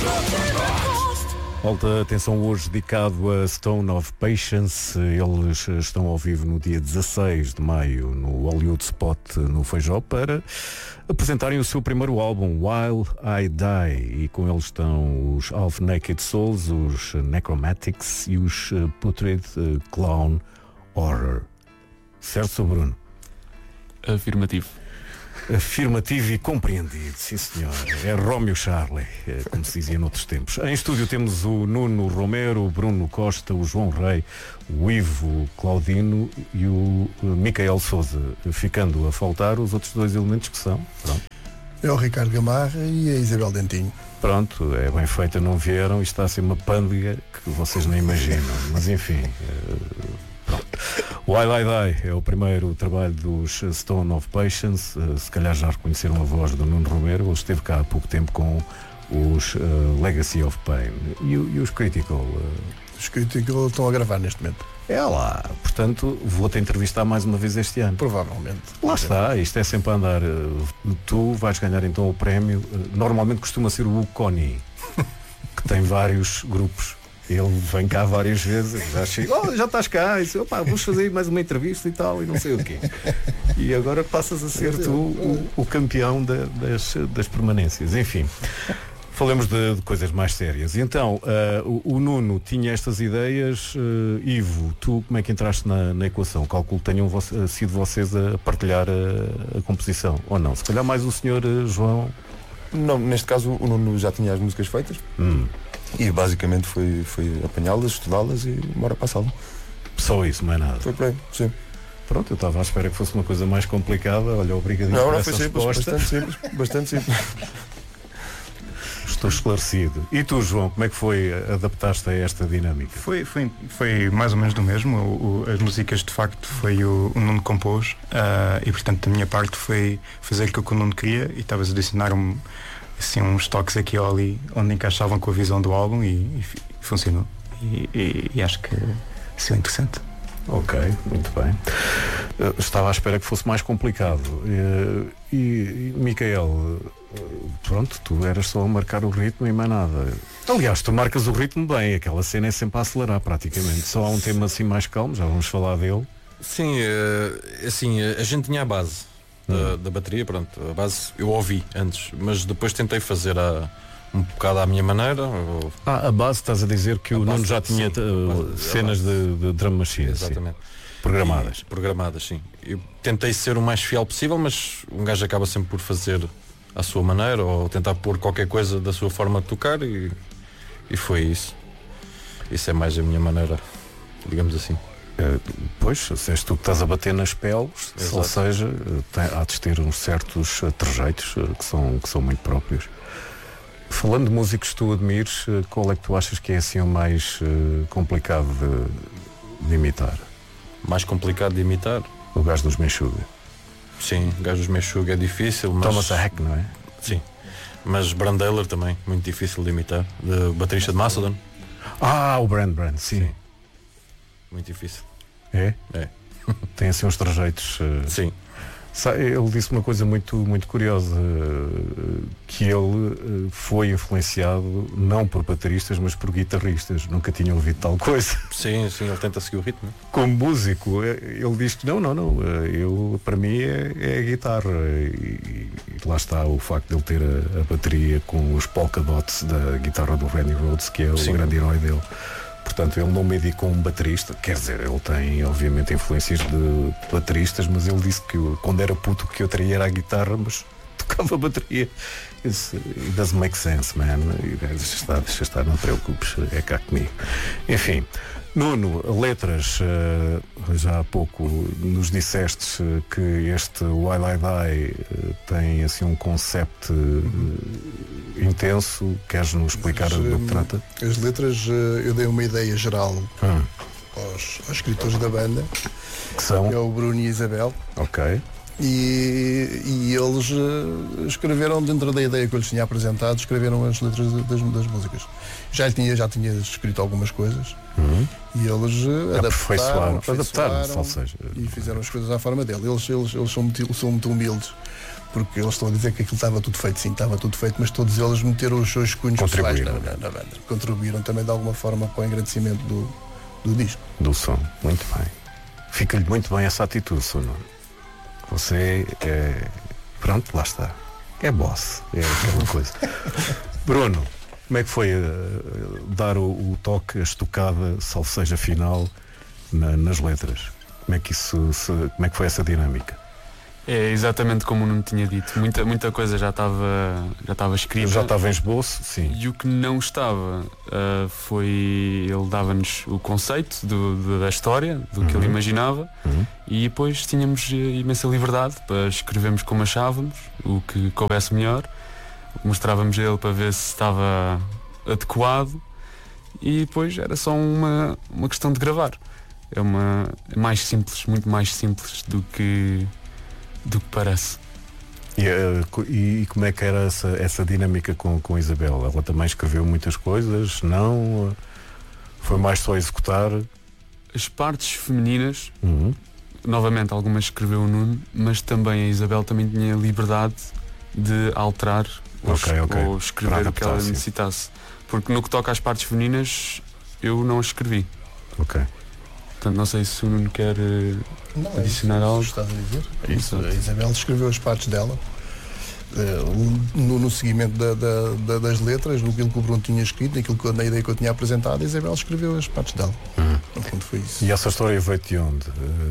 Alta atenção hoje dedicado a Stone of Patience. Eles estão ao vivo no dia 16 de maio no Hollywood Spot no Feijó para apresentarem o seu primeiro álbum, While I Die, e com eles estão os Half Naked Souls, os Necromatics e os Putrid Clown Horror. Certo, Bruno? Afirmativo. Afirmativo e compreendido, sim senhor. É Rómeo Charlie, como se dizia noutros tempos. Em estúdio temos o Nuno Romero, o Bruno Costa, o João Rei, o Ivo Claudino e o Micael Souza, ficando a faltar os outros dois elementos que são. Pronto. É o Ricardo Gamarra e a Isabel Dentinho. Pronto, é bem feita, não vieram, isto está a ser uma pândega que vocês nem imaginam, mas enfim. Pronto. While I Die é o primeiro trabalho dos Stone of Patience. Se calhar já reconheceram a voz do Nuno Romero. Ele esteve cá há pouco tempo com os Legacy of Pain e os Critical. Os Critical estão a gravar neste momento. É lá, portanto vou-te entrevistar mais uma vez este ano. Provavelmente. Lá está, isto é sempre a andar. Tu vais ganhar então o prémio. Normalmente costuma ser o Uconi, que tem vários grupos. Ele vem cá várias vezes, já chega, já estás cá, e diz, opa, vamos fazer mais uma entrevista e tal, e não sei o quê. E agora passas a ser tu o campeão das permanências. Enfim, falemos de coisas mais sérias. Então, o Nuno tinha estas ideias. Ivo, tu como é que entraste na equação? Calculo que tenham sido vocês a partilhar a composição, ou não? Se calhar mais o senhor João? Não, neste caso o Nuno já tinha as músicas feitas. E basicamente foi apanhá-las, estudá-las e bora passá-las. Só isso, mais nada. Foi por aí, sim. Pronto, eu estava à espera que fosse uma coisa mais complicada. Olha, obrigadinho por essa resposta. Bastante simples. Estou esclarecido. E tu, João, como é que foi adaptar-te a esta dinâmica? Foi mais ou menos do mesmo. As músicas, de facto, foi o Nuno que compôs, e portanto da minha parte foi fazer aquilo que o Nuno queria, e estavas a adicionar assim, uns toques aqui ou ali onde encaixavam com a visão do álbum e funcionou. E acho que isso é interessante. Ok, muito bem. Estava à espera que fosse mais complicado. E Micael, pronto, tu eras só a marcar o ritmo e mais nada. Aliás, tu marcas o ritmo bem, aquela cena é sempre a acelerar praticamente. Só há um tema assim mais calmo, já vamos falar dele. Sim, assim, a gente tinha a base da bateria, pronto, a base eu ouvi antes, mas depois tentei fazer um bocado à minha maneira. A base, estás a dizer que o Nuno já tinha cenas de drum machine. Exatamente. Programadas. Programadas, sim. Eu tentei ser o mais fiel possível, mas um gajo acaba sempre por fazer à sua maneira ou tentar pôr qualquer coisa da sua forma de tocar e foi isso. Isso é mais a minha maneira, digamos assim. Pois, se és tu que estás a bater nas peles, ou seja, há de ter uns certos trejeitos que são muito próprios. Falando de músicos que tu admires, qual é que tu achas que é assim o mais complicado de imitar? Mais complicado de imitar? O gajo dos Meshuggah. Sim, o gajo dos Meshuggah é difícil, mas... Thomas Heck, não é? Sim, mas Brandeller também, muito difícil de imitar, de baterista de Mastodon. O Brand, sim. Muito difícil. É? É. Tem assim uns trejeitos. Sim. Ele disse uma coisa muito, muito curiosa, que ele foi influenciado não por bateristas, mas por guitarristas. Nunca tinha ouvido tal coisa. Sim, ele tenta seguir o ritmo. Como músico, ele diz que não, para mim é a guitarra. E lá está o facto de ele ter a bateria com os polka dots da guitarra do Randy Rhoads, que é o grande herói dele. Portanto, ele não me dedicou um baterista, quer dizer, ele tem obviamente influências de bateristas, mas ele disse que quando era puto o que eu traía era a guitarra, mas tocava bateria. It doesn't make sense, man. Deixa estar, não te preocupes, é cá comigo. Enfim, Nuno, letras, já há pouco nos disseste que este While I Die tem assim um concept intenso. Queres-nos explicar do que trata? As letras, eu dei uma ideia geral aos escritores da banda, que são? É o Bruno e a Isabel. Ok. E eles escreveram, dentro da ideia que eu lhes tinha apresentado, escreveram as letras das músicas. Já tinha escrito algumas coisas e eles adaptaram, ou seja, e fizeram as coisas à forma dele. Eles são muito humildes porque eles estão a dizer que aquilo estava tudo feito, sim, estava tudo feito, mas todos eles meteram os seus cunhos pessoais na banda. Contribuíram também de alguma forma para o engrandecimento do disco. Do som, muito bem. Fica-lhe muito bem essa atitude, Sr. Nuno. Você é... Pronto, lá está. É boss, é aquela coisa. Bruno, como é que foi dar o toque, a estocada, salvo seja final, nas letras? Como é que foi essa dinâmica? É exatamente como o Nuno tinha dito. Muita coisa já estava escrita. Já estava em esboço, sim. E o que não estava foi... Ele dava-nos o conceito da história, do que ele imaginava, e depois tínhamos imensa liberdade para escrevermos como achávamos, o que coubesse melhor. Mostrávamos a ele para ver se estava adequado, e depois era só uma questão de gravar. É mais simples, muito mais simples do que parece. E como é que era essa dinâmica com a Isabel? Ela também escreveu muitas coisas? Não? Foi mais só executar? As partes femininas, novamente algumas escreveu o Nuno, mas também a Isabel também tinha liberdade de alterar ou escrever o que ela necessitasse. Porque no que toca às partes femininas, eu não as escrevi. Ok. Portanto, não sei se o Nuno quer adicionar algo. Estás a dizer? Isso. A Isabel escreveu as partes dela no seguimento das letras, no que o Bruno tinha escrito, na ideia que eu tinha apresentado. A Isabel escreveu as partes dela. No fundo foi isso. E essa história veio de onde?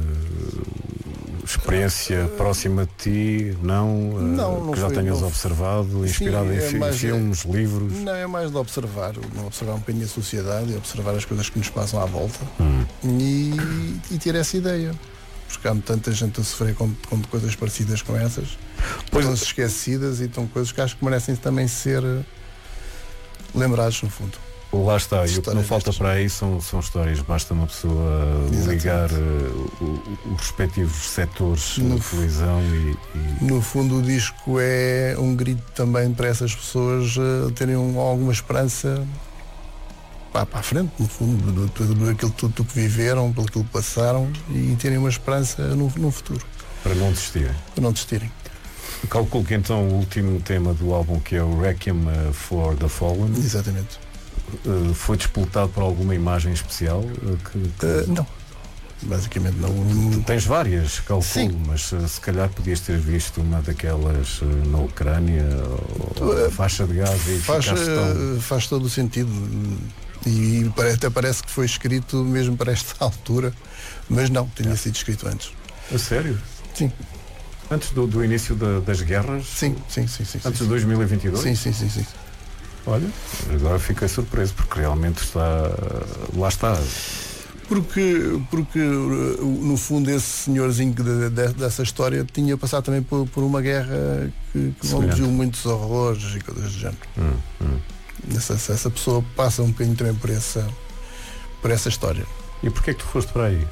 Experiência próxima de ti? Não que já tenhas observado, inspirado em filmes, livros? Não, é mais de observar um bocadinho a sociedade, observar as coisas que nos passam à volta e ter essa ideia. Porque há tanta gente a sofrer com coisas parecidas com essas, estão-se esquecidas, e estão coisas que acho que merecem também ser lembrados, no fundo. Lá está, e o que não falta para aí são histórias. Basta uma pessoa ligar os respectivos setores de televisão e... No fundo, o disco é um grito também para essas pessoas terem alguma esperança para a frente, no fundo, tudo que viveram, pelo que passaram, e terem uma esperança no futuro. Para não desistirem. Calculo que então o último tema do álbum, que é o Requiem for the Fallen. Exatamente. Foi disputado por alguma imagem especial? Não, basicamente não. Tens várias, calculo. Sim. Mas se calhar podias ter visto uma daquelas na Ucrânia, ou a faixa de gás, e faz todo o sentido, e até parece que foi escrito mesmo para esta altura, mas não, tinha sido escrito antes. A sério? Sim. Antes do início das guerras? Sim. Antes de 2022? Sim. Olha, agora fiquei surpreso, porque realmente lá está. Porque no fundo esse senhorzinho dessa história tinha passado também por uma guerra que produziu muitos horrores e coisas do género. Essa pessoa passa um bocadinho também por essa história. E porquê é que tu foste para aí?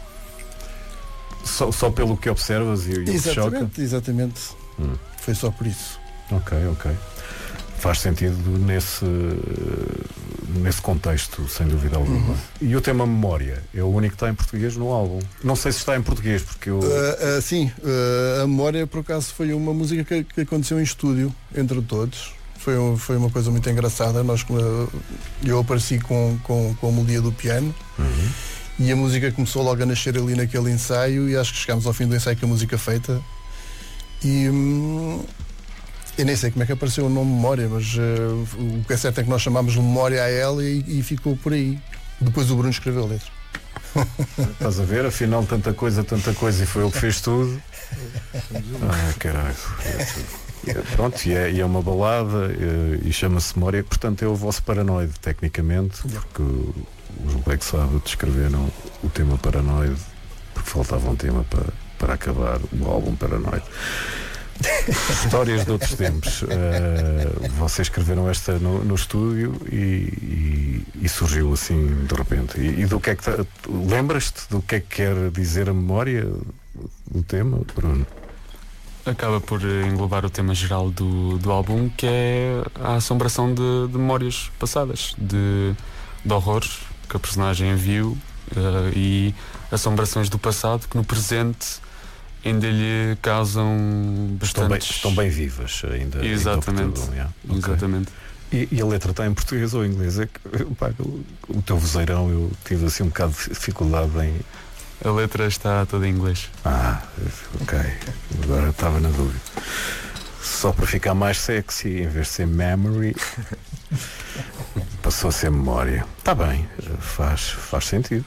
Só pelo que observas e o que choca? Exatamente. Foi só por isso. Ok. Faz sentido nesse contexto, sem dúvida alguma. E o tema Memória é o único que está em português no álbum. Não sei se está em português, porque eu... Sim, a Memória, por acaso, foi uma música que aconteceu em estúdio, entre todos. Foi uma coisa muito engraçada. Eu apareci com a melodia do piano, e a música começou logo a nascer ali naquele ensaio, e acho que chegámos ao fim do ensaio com a música feita. E... eu nem sei como é que apareceu o nome Memória, mas o que é certo é que nós chamámos Memória a ela e ficou por aí. Depois o Bruno escreveu a letra. Estás a ver? Afinal, tanta coisa, e foi ele que fez tudo. Caralho. Pronto, e é uma balada, e chama-se Memória, portanto é o vosso Paranoide, tecnicamente, porque os Black Sabbath escreveram o tema Paranoide, porque faltava um tema para acabar o álbum Paranoide. Histórias de outros tempos. Vocês escreveram esta no estúdio e surgiu assim de repente. E do que é que lembras-te do que é que quer dizer a memória do tema, Bruno? Acaba por englobar o tema geral do álbum, que é a assombração de memórias passadas, de horrores que a personagem viu, e assombrações do passado que no presente ainda lhe causam bastantes... Estão bem vivas ainda. Exatamente. Ainda okay. Exatamente. E a letra está em português ou em inglês? É que, pá, o teu vozeirão eu tive assim um bocado de dificuldade em... A letra está toda em inglês. Ok. Agora estava na dúvida. Só para ficar mais sexy, em vez de ser memory, passou a ser memória. Está bem, faz sentido.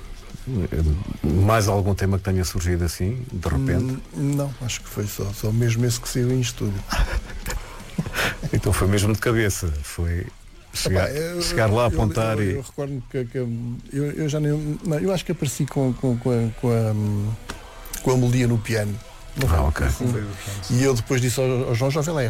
Mais algum tema que tenha surgido assim, de repente? Não, acho que foi só mesmo esse que saiu em estúdio. Então foi mesmo de cabeça. Foi chegar lá, apontar e. Eu recordo que eu já nem. Não, eu acho que apareci com a melodia no piano. Ok. E eu depois disse ao João, já vê lá